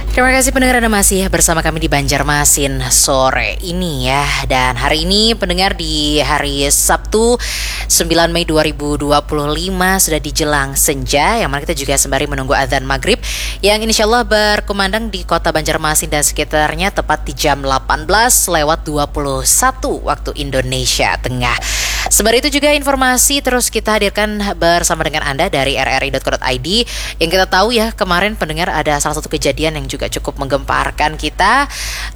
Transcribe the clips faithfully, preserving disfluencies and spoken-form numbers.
Terima kasih pendengar, Anda masih bersama kami di Banjarmasin sore ini ya. Dan hari ini pendengar, di hari Sabtu sembilan Mei dua ribu dua puluh lima sudah dijelang senja, yang mana kita juga sembari menunggu azan maghrib yang insya Allah berkumandang di kota Banjarmasin dan sekitarnya tepat di jam delapan belas lewat dua puluh satu waktu Indonesia Tengah. Sembari itu juga informasi terus kita hadirkan bersama dengan Anda dari r r i dot co dot i d. Yang kita tahu ya, kemarin pendengar ada salah satu kejadian yang juga cukup menggemparkan kita.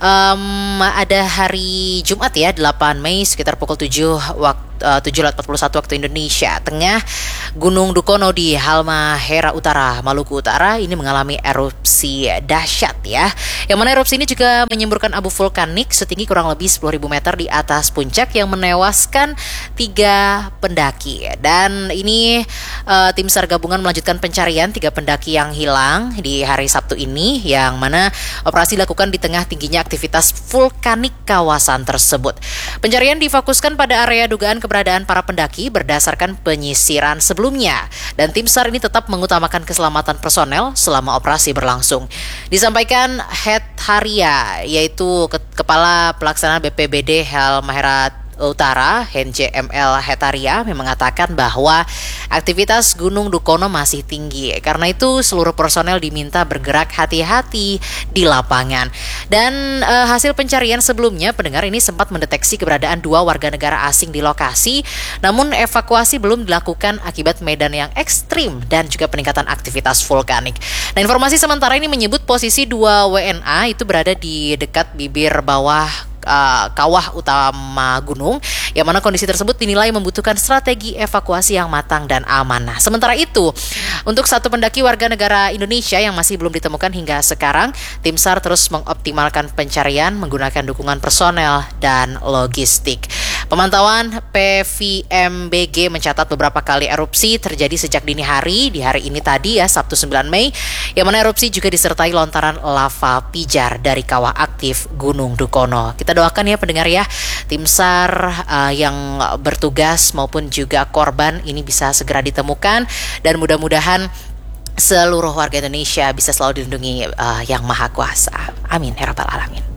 um, Ada hari Jumat ya, delapan Mei sekitar pukul tujuh waktu tujuh lewat empat puluh satu waktu Indonesia Tengah, Gunung Dukono di Halmahera Utara, Maluku Utara ini mengalami erupsi dahsyat ya. Yang mana erupsi ini juga menyemburkan abu vulkanik setinggi kurang lebih sepuluh ribu meter di atas puncak yang menewaskan tiga pendaki. Dan ini uh, tim SAR gabungan melanjutkan pencarian tiga pendaki yang hilang di hari Sabtu ini, yang mana operasi dilakukan di tengah tingginya aktivitas vulkanik kawasan tersebut. Pencarian difokuskan pada area dugaan keberadaan para pendaki berdasarkan penyisiran sebelumnya, dan tim SAR ini tetap mengutamakan keselamatan personel selama operasi berlangsung. Disampaikan Head Haria, yaitu Kepala Pelaksana B P B D Halmahera Utara, H J M L Hetaria, mengatakan bahwa aktivitas Gunung Dukono masih tinggi. Karena itu seluruh personel diminta bergerak hati-hati di lapangan. Dan e, hasil pencarian sebelumnya, pendengar, ini sempat mendeteksi keberadaan dua warga negara asing di lokasi. Namun evakuasi belum dilakukan akibat medan yang ekstrim dan juga peningkatan aktivitas vulkanik. Nah, informasi sementara ini menyebut posisi dua W N A itu berada di dekat bibir bawah Uh, kawah utama gunung, yang mana kondisi tersebut dinilai membutuhkan strategi evakuasi yang matang dan aman. Nah, sementara itu, untuk satu pendaki warga negara Indonesia yang masih belum ditemukan hingga sekarang, tim SAR terus mengoptimalkan pencarian menggunakan dukungan personel dan logistik. Pemantauan P V M B G mencatat beberapa kali erupsi terjadi sejak dini hari di hari ini tadi ya, Sabtu sembilan Mei, yang mana erupsi juga disertai lontaran lava pijar dari kawah aktif Gunung Dukono. Kita doakan ya pendengar ya, tim SAR uh, yang bertugas maupun juga korban ini bisa segera ditemukan, dan mudah-mudahan seluruh warga Indonesia bisa selalu dilindungi uh, Yang Maha Kuasa. Amin ya rabbal alamin.